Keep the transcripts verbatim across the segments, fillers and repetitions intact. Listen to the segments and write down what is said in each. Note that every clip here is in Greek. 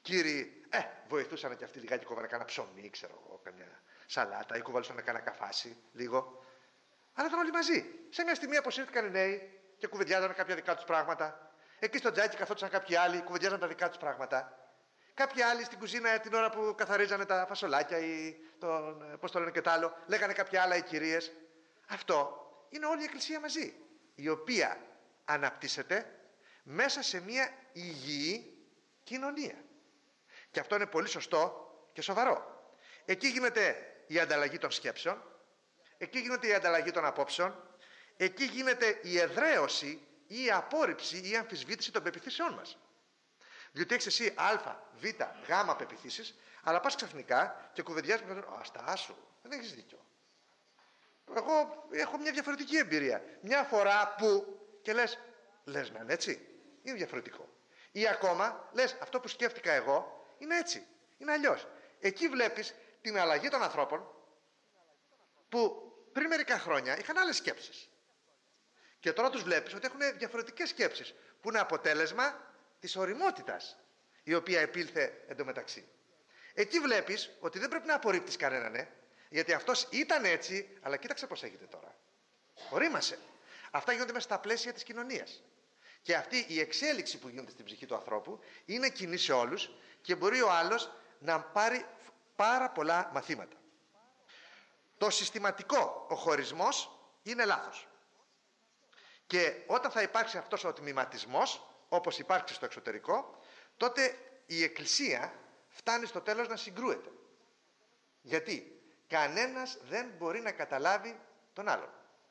Κύριοι, ε, βοηθούσαν και αυτοί λιγάκι, κόβανε κάνα ψωμί, ξέρω εγώ, καμιά σαλάτα, ή κουβαλούσαν κάνα καφάσι, λίγο. Αλλά ήταν όλοι μαζί. Σε μια στιγμή αποσύρθηκαν οι νέοι και κουβεντιάζαν κάποια δικά του πράγματα. Εκεί στο τζάκι καθόντουσαν κάποιοι άλλοι, κουβεντιάζαν τα δικά του πράγματα. Κάποιοι άλλοι στην κουζίνα την ώρα που καθαρίζανε τα φασολάκια ή τον, πώς το λένε και τ' άλλο, λέγανε κάποια άλλα οι κυρίες. Αυτό είναι όλη η εκκλησία μαζί, η οποία αναπτύσσεται μέσα σε μια υγιή κοινωνία. Και αυτό είναι πολύ σωστό και σοβαρό. Εκεί γίνεται η ανταλλαγή των σκέψεων, εκεί γίνεται η ανταλλαγή των απόψεων, εκεί γίνεται η εδραίωση ή η απόρριψη ή η αμφισβήτηση των πεποιθήσεών μας. Διότι έχεις εσύ α, β, γ πεποιθήσεις, αλλά πας ξαφνικά και κουβεντιάζεις με τον. Α, στάσου, δεν έχεις δίκιο. Εγώ έχω μια διαφορετική εμπειρία. Μια φορά που. Και λες, λες να είναι έτσι, είναι διαφορετικό. Ή ακόμα λες, αυτό που σκέφτηκα εγώ είναι έτσι, είναι αλλιώς. Εκεί βλέπεις την αλλαγή των ανθρώπων που πριν μερικά χρόνια είχαν άλλες σκέψεις. Και τώρα τους βλέπεις ότι έχουν διαφορετικές σκέψεις, που είναι αποτέλεσμα της ωριμότητας η οποία επήλθε εντωμεταξύ. Εκεί βλέπεις ότι δεν πρέπει να απορρίπτεις κανέναν, ναι, γιατί αυτός ήταν έτσι, αλλά κοίταξε πώς έγινε τώρα. Ορίμασε. Αυτά γίνονται μέσα στα πλαίσια της κοινωνίας. Και αυτή η εξέλιξη που γίνεται στην ψυχή του ανθρώπου είναι κοινή σε όλους και μπορεί ο άλλος να πάρει πάρα πολλά μαθήματα. Το συστηματικό, ο χωρισμός, είναι λάθος. Και όταν θα υπάρξει αυτός ο τμηματισμός, όπως υπάρξει στο εξωτερικό, τότε η Εκκλησία φτάνει στο τέλος να συγκρούεται. Γιατί κανένας δεν μπορεί να καταλάβει τον άλλον.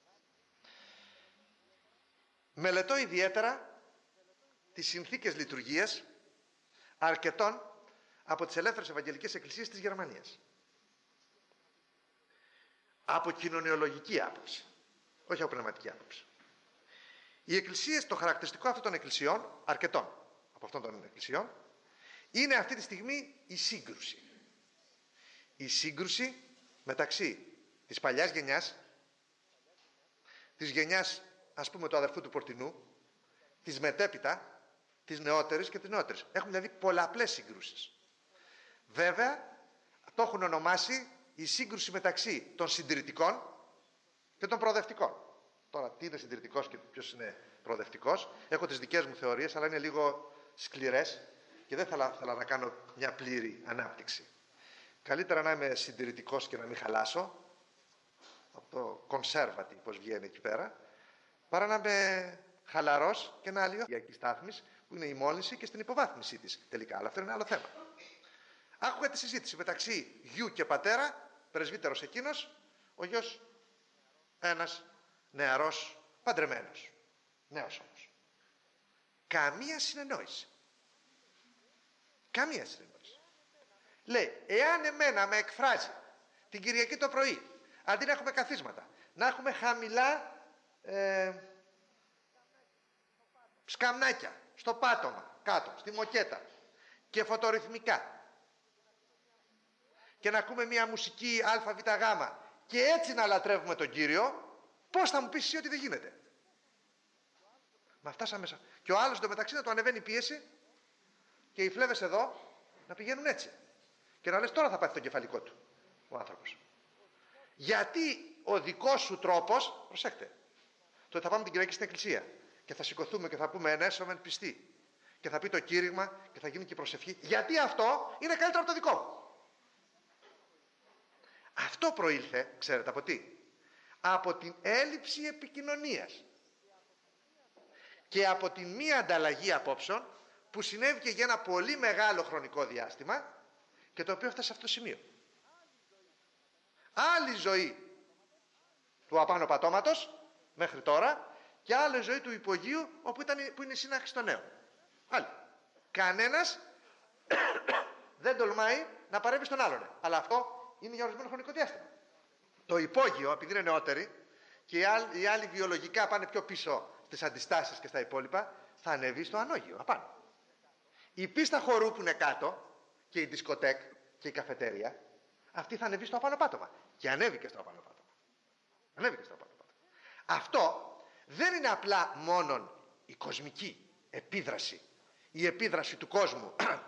Μελετώ ιδιαίτερα τις συνθήκες λειτουργίας αρκετών από τις ελεύθερες Ευαγγελικές Εκκλησίες της Γερμανίας. Από κοινωνιολογική άποψη, όχι από πνευματική άποψη. Οι εκκλησίες, το χαρακτηριστικό αυτών των εκκλησιών, αρκετών από αυτών των εκκλησιών, είναι αυτή τη στιγμή η σύγκρουση. Η σύγκρουση μεταξύ της παλιάς γενιάς, της γενιάς, ας πούμε, του αδερφού του Πορτινού, της μετέπειτα, της νεότερης και της νεότερης. Έχουν δηλαδή πολλαπλές συγκρούσεις. Βέβαια, το έχουν ονομάσει η σύγκρουση μεταξύ των συντηρητικών και των προοδευτικών. Τώρα, τι είναι συντηρητικός και ποιος είναι προοδευτικός, έχω τις δικές μου θεωρίες, αλλά είναι λίγο σκληρές και δεν θα ήθελα να κάνω μια πλήρη ανάπτυξη. Καλύτερα να είμαι συντηρητικός και να μην χαλάσω, από το conservative, πώς βγαίνει εκεί πέρα, παρά να είμαι χαλαρός και να αλλοιώ η στάθμιση, που είναι η μόλυνση και στην υποβάθμιση της τελικά. Αλλά αυτό είναι άλλο θέμα. Άκουγα τη συζήτηση μεταξύ γιου και πατέρα, πρεσβύτερος εκείνος, ο γιος ένας νεαρός, παντρεμένος. Νέος όμως. Καμία συνεννόηση. Καμία συνεννόηση. Λέει, εάν εμένα με εκφράζει την Κυριακή το πρωί, αντί να έχουμε καθίσματα, να έχουμε χαμηλά ε, σκαμνάκια στο πάτωμα, κάτω, στη μοκέτα και φωτορυθμικά, και να ακούμε μια μουσική α, β, γ και έτσι να λατρεύουμε τον Κύριο, πώς θα μου πεις εσύ ότι δεν γίνεται? Μα φτάσαμε μέσα. Και ο άλλος εντωμεταξύ να του ανεβαίνει η πίεση και οι φλέβες εδώ να πηγαίνουν έτσι. Και να λες, τώρα θα πάθει το κεφαλικό του ο άνθρωπος. Γιατί ο δικός σου τρόπος, προσέξτε, τότε θα πάμε την Κυριακή στην εκκλησία και θα σηκωθούμε και θα πούμε ενέσομεν πιστοί και θα πει το κήρυγμα και θα γίνει και η προσευχή, γιατί αυτό είναι καλύτερο από το δικό μου. Αυτό προήλθε, ξέρετε από τι? Από την έλλειψη επικοινωνίας και από την μία ανταλλαγή απόψεων που συνέβη και για ένα πολύ μεγάλο χρονικό διάστημα και το οποίο έφτασε σε αυτό το σημείο. Άλλη ζωή του απάνω πατώματος μέχρι τώρα και άλλη ζωή του υπογείου, όπου ήταν, που είναι η σύναξη των νέων. Άλλη. Κανένας δεν τολμάει να παρέμβει στον άλλον. Αλλά αυτό είναι για ορισμένο χρονικό διάστημα. Το υπόγειο, επειδή είναι νεότεροι και οι άλλοι, οι άλλοι βιολογικά πάνε πιο πίσω στις αντιστάσεις και στα υπόλοιπα, θα ανεβεί στο ανώγειο, απάνω. Η πίστα χορού που είναι κάτω και η δισκοτέκ και η καφετέρια, αυτή θα ανεβεί στο απάνω πάτωμα. Και ανέβηκε στο απάνω πάτωμα. Ανέβηκε στο απάνω πάτωμα. Αυτό δεν είναι απλά μόνον η κοσμική επίδραση, η επίδραση του κόσμου